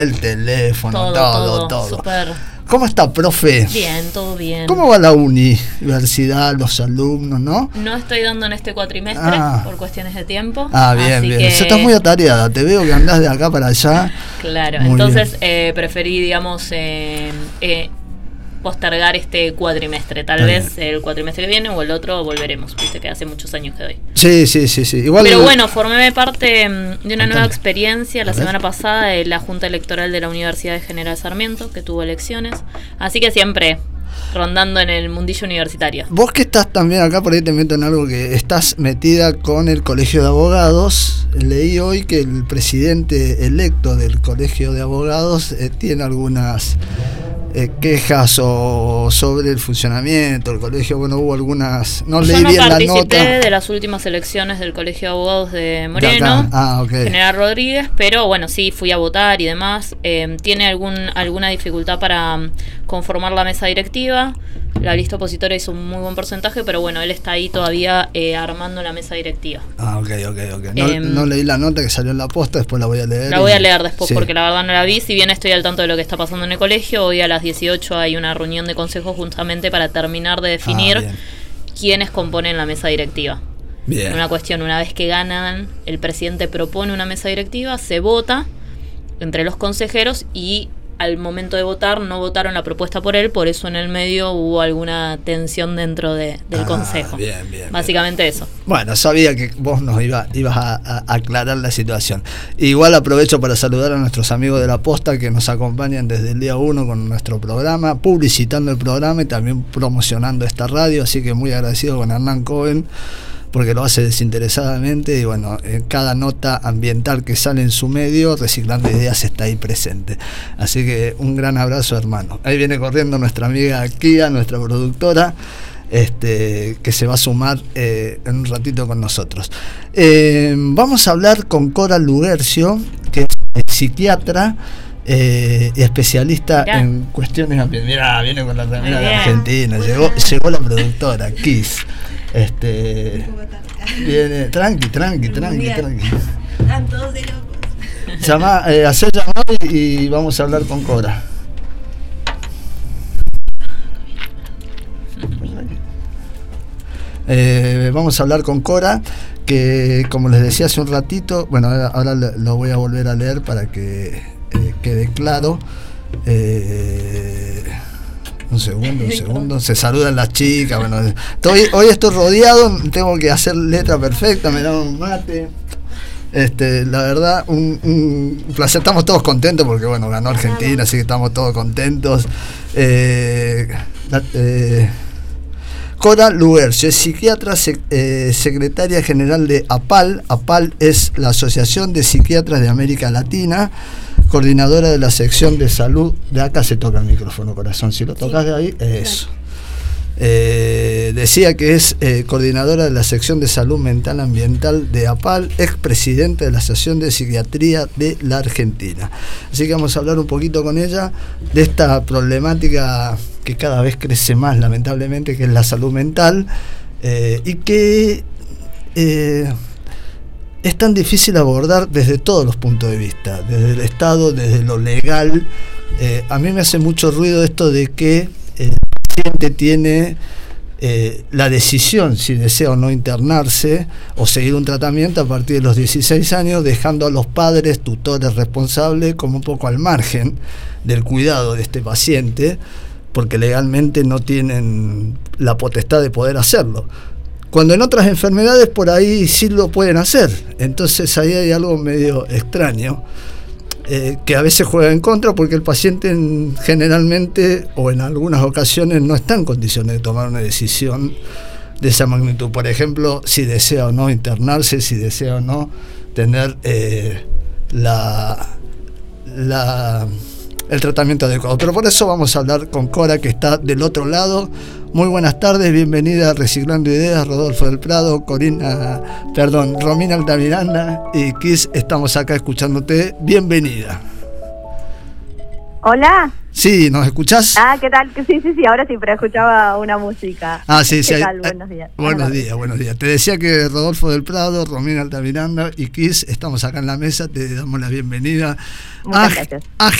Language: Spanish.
el teléfono, todo. Super. ¿Cómo está, profe? Bien, todo bien. ¿Cómo va la universidad, los alumnos, no? No estoy dando en este cuatrimestre por cuestiones de tiempo. Bien, bien. Eso estás muy atareada, te veo que andás de acá para allá. Claro, muy entonces preferí, digamos, postergar este cuatrimestre. Tal vez el cuatrimestre que viene o el otro volveremos. Viste que hace muchos años que doy. Sí. Igual pero bueno, formé parte de una nueva experiencia la semana pasada de la Junta Electoral de la Universidad de General Sarmiento, que tuvo elecciones. Así que siempre rondando en el mundillo universitario. Vos que estás también acá, por ahí te meto en algo, que estás metida con el Colegio de Abogados. Leí hoy que el presidente electo del Colegio de Abogados tiene algunas quejas sobre el funcionamiento del colegio. Bueno, hubo algunas, no leí bien la nota. Yo no participé de las últimas elecciones del Colegio de Abogados de Moreno, General Rodríguez, pero bueno, sí, fui a votar y demás. Tiene alguna dificultad para conformar la mesa directiva. La lista opositora hizo un muy buen porcentaje, pero bueno, él está ahí todavía armando la mesa directiva. Ok. No leí la nota que salió en la posta, después la voy a leer. La voy a leer después, sí, porque la verdad no la vi. Si bien estoy al tanto de lo que está pasando en el colegio, hoy a las 18 hay una reunión de consejo justamente para terminar de definir quiénes componen la mesa directiva. Bien. Una cuestión, una vez que ganan, el presidente propone una mesa directiva, se vota entre los consejeros y al momento de votar no votaron la propuesta por él, por eso en el medio hubo alguna tensión dentro del consejo. Bien. Básicamente eso. Bueno, sabía que vos nos ibas a aclarar la situación. Igual aprovecho para saludar a nuestros amigos de La Posta que nos acompañan desde el día 1 con nuestro programa, publicitando el programa y también promocionando esta radio, así que muy agradecido con Hernán Cohen, porque lo hace desinteresadamente y bueno, en cada nota ambiental que sale en su medio, Reciclando Ideas está ahí presente. Así que un gran abrazo, hermano. Ahí viene corriendo nuestra amiga Kia, nuestra productora, que se va a sumar en un ratito con nosotros. Vamos a hablar con Cora Lugercio, que es psiquiatra, especialista en cuestiones ambientales. Mirá, viene con la remera de Argentina, llegó la productora, Kiss. Viene, tranqui. Están todos de locos. Hacé llamar y vamos a hablar con Cora. Vamos a hablar con Cora, que como les decía hace un ratito, bueno, ahora lo voy a volver a leer para que quede claro. Un segundo, se saludan las chicas. Bueno, hoy estoy rodeado, tengo que hacer letra perfecta, me dan un mate. La verdad, un placer, estamos todos contentos porque bueno, ganó Argentina, así que estamos todos contentos. Cora Lugercio es psiquiatra, secretaria general de APAL. APAL es la Asociación de Psiquiatras de América Latina, coordinadora de la sección de salud. De acá se toca el micrófono, corazón, si lo tocas de ahí, eso. Decía que es coordinadora de la sección de salud mental ambiental de APAL, expresidente de la Asociación de Psiquiatría de la Argentina. Así que vamos a hablar un poquito con ella de esta problemática que cada vez crece más, lamentablemente, que es la salud mental, y que es tan difícil abordar desde todos los puntos de vista, desde el Estado, desde lo legal. A mí me hace mucho ruido esto de que el paciente tiene la decisión si desea o no internarse o seguir un tratamiento a partir de los 16 años, dejando a los padres, tutores responsables como un poco al margen del cuidado de este paciente, porque legalmente no tienen la potestad de poder hacerlo. Cuando en otras enfermedades por ahí sí lo pueden hacer. Entonces ahí hay algo medio extraño, que a veces juega en contra, porque el paciente generalmente o en algunas ocasiones no está en condiciones de tomar una decisión de esa magnitud. Por ejemplo, si desea o no internarse, si desea o no tener el tratamiento adecuado. Pero por eso vamos a hablar con Cora, que está del otro lado. Muy buenas tardes, bienvenida a Reciclando Ideas, Rodolfo del Prado, Romina Altamiranda y Kiss, estamos acá escuchándote. Bienvenida. Hola. Sí, ¿nos escuchás? ¿Qué tal? Sí, ahora sí, pero escuchaba una música. Sí. ¿Qué tal? Buenos días. Buenos días. Te decía que Rodolfo del Prado, Romina Altamiranda y Kiss estamos acá en la mesa, te damos la bienvenida. Muchas gracias.